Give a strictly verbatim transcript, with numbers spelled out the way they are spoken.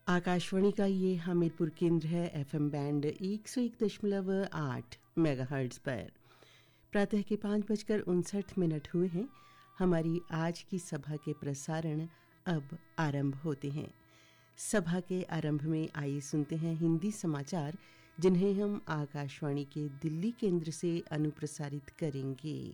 आकाशवाणी का ये हमीरपुर केंद्र है। एफएम बैंड एक सौ एक दशमलव आठ मेगाहर्ट्ज पर। प्रातः के पाँच बजकर उनसठ मिनट हुए हैं। हमारी आज की सभा के प्रसारण अब आरंभ होते हैं। सभा के आरंभ में आइए सुनते हैं हिंदी समाचार, जिन्हें हम आकाशवाणी के दिल्ली केंद्र से अनुप्रसारित करेंगे।